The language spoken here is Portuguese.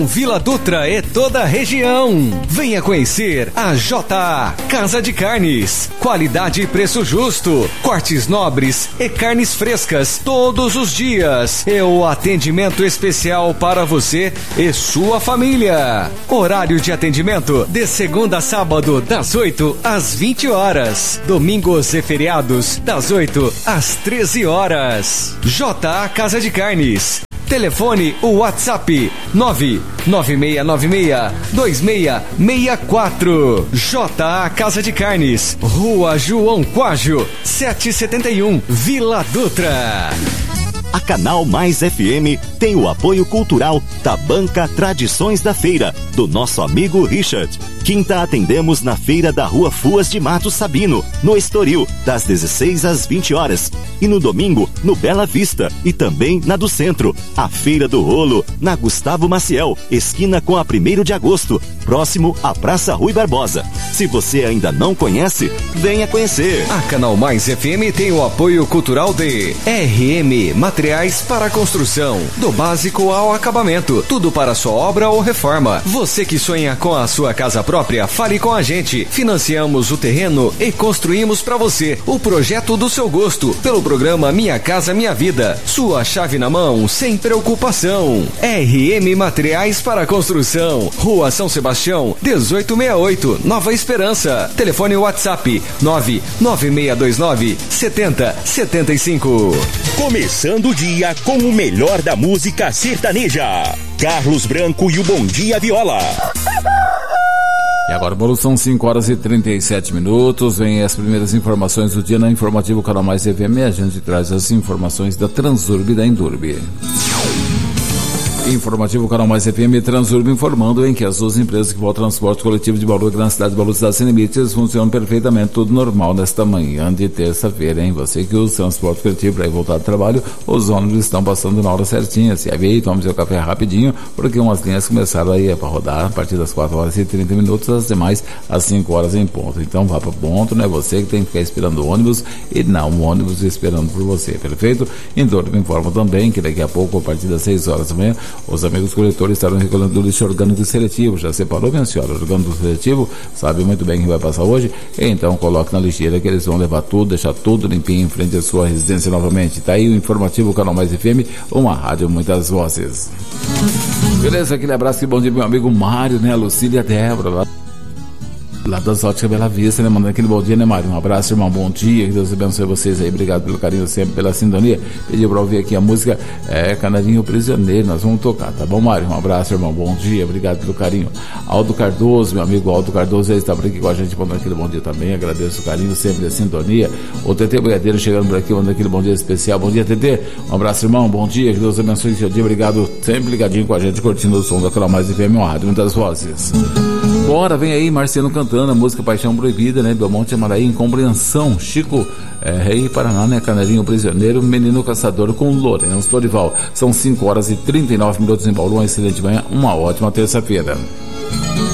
Vila Dutra e toda a região. Venha conhecer a JA Casa de Carnes. Qualidade e preço justo. Cortes nobres e carnes frescas todos os dias. E o atendimento especial para você e sua família. Horário de atendimento de segunda a sábado das 8 às 20 horas. Domingos e feriados das 8 às 13 horas. JA Casa de Carnes. Telefone o WhatsApp 996962664. JA Casa de Carnes, Rua João Quágio, 771, Vila Dutra. A Canal Mais FM tem o apoio cultural da Banca Tradições da Feira, do nosso amigo Richard. Quinta atendemos na feira da Rua Fuas de Mato Sabino, no Estoril, das 16 às 20 horas. E no domingo, no Bela Vista e também na do Centro. A Feira do Rolo, na Gustavo Maciel, esquina com a 1º de agosto, próximo à Praça Rui Barbosa. Se você ainda não conhece, venha conhecer. A Canal Mais FM tem o apoio cultural de RM Materiais para Construção, do básico ao acabamento, tudo para sua obra ou reforma. Você que sonha com a sua casa própria, fale com a gente. Financiamos o terreno e construímos para você o projeto do seu gosto, pelo programa Minha Casa Minha Vida. Sua chave na mão, sem preocupação. RM Materiais para Construção, Rua São Sebastião, 1868, Nova Esperança. Telefone WhatsApp 99629-7075. Começando o dia com o melhor da música sertaneja. Carlos Branco e o Bom Dia Viola. E agora, Bolo, são 5 horas e 37 minutos. Vem as primeiras informações do dia na Informativo Canal Mais FM. A gente traz as informações da Transurb e da Endurb. Informativo Canal Mais FM, Transurb informando em que as duas empresas que vão ao transporte coletivo de Bauru, na cidade de Bauru, cidade sem limites, funcionam perfeitamente, tudo normal nesta manhã de terça-feira, hein? Você que usa o transporte coletivo para ir voltar do trabalho, os ônibus estão passando na hora certinha. Se aí, tome seu café rapidinho, porque umas linhas começaram aí para rodar a partir das 4 horas e 30 minutos, as demais às 5 horas em ponto. Então vá para ponto, não é você que tem que ficar esperando o ônibus e não o ônibus esperando por você, perfeito? Endurb informa também que daqui a pouco, a partir das 6 horas da manhã, os amigos coletores estarão recolhendo o lixo orgânico seletivo. Já separou, minha senhora? Orgânico seletivo, sabe muito bem que vai passar hoje? Então coloque na lixeira que eles vão levar tudo, deixar tudo limpinho em frente à sua residência novamente. Tá aí o Informativo Canal Mais FM, uma rádio, muitas vozes. Beleza, aquele abraço e bom dia, meu amigo Mário, né? A Lucília e a Débora, lá das Óticas Bela Vista, né? Mandando aquele bom dia, né, Mário? Um abraço, irmão, bom dia, que Deus abençoe vocês aí, obrigado pelo carinho sempre, pela sintonia. Pedi pra ouvir aqui a música Canarinho Prisioneiro, nós vamos tocar, tá bom, Mário? Um abraço, irmão, bom dia, obrigado pelo carinho. Aldo Cardoso, meu amigo Aldo Cardoso, ele está por aqui com a gente, mandando aquele bom dia também, agradeço o carinho sempre, a sintonia. O TT Boiadeiro chegando por aqui, mandando aquele bom dia especial, bom dia, TT, um abraço, irmão, bom dia, que Deus abençoe o seu dia, obrigado, sempre ligadinho com a gente, curtindo o som da Canal Mais FM, uma rádio, muitas vozes. Bora, vem aí, Marciano cantando a música Paixão Proibida, né? Belmonte Amaraí, Incompreensão, Chico, Rei Paraná, né? Canarinho Prisioneiro, Menino Caçador com Lourenço Dorival. São 5 horas e 39 minutos em Bauru, uma excelente manhã, uma ótima terça-feira.